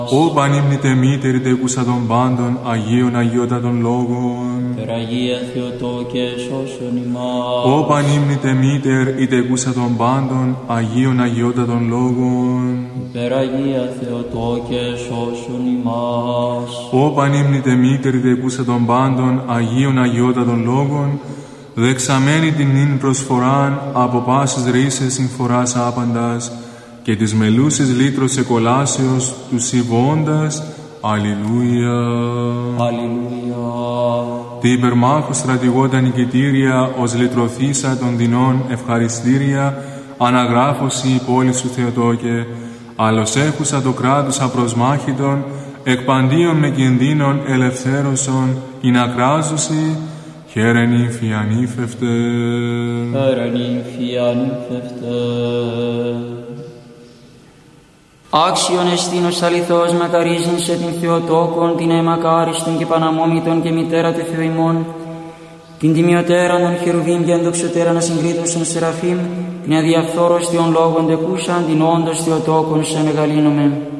Ω πανύμνητε μήτερη τεκούσα των πάντων, Αγίων Αγιότατων Λόγων. Περαγία Θεοτόκε σώσον ημάς. Ω πανύμνητε μήτερ η τεκούσα των πάντων, Αγίων Αγιότατων Λόγων. Περαγία Θεοτόκε σώσον ημάς. Ω πανύμνητε μήτερη τεκούσα των πάντων, Αγίων Αγιότατων Λόγων, δεξαμένη την νυν προσφοράν από πάσης ρίσες συμφοράς άπαντας, και της μελούσης λύτρος εκολάσεως του συμβώντας. Αλληλούια. Αλληλούια. Τη υπερμάχου στρατηγόντα νικητήρια, ως λυτρωθήσα των δεινών ευχαριστήρια, αναγράφωση η πόλη σου Θεοτόκε, άλλος έχουσα το κράτος απροσμάχητον, εκπαντίον με κινδύνων ελευθέρωσον, ειν ακράζωση, χαίρεν ύμφη ανήφευτε. Χαίρεν ύμφη ανήφευτε. Άξιον εστίνος αληθώς μακαρίζειν σε την Θεοτόκον, την αιμακάριστον και παναμόμητον και μητέρα του Θεού ημών, την τιμιωτέραν των χερουβίμ και ενδοξωτέραν ασυγκρίτωσον σεραφείμ, την αδιαφθόρωστιον λόγων τεκούσαν, την όντως Θεοτόκον σε μεγαλύνομεν.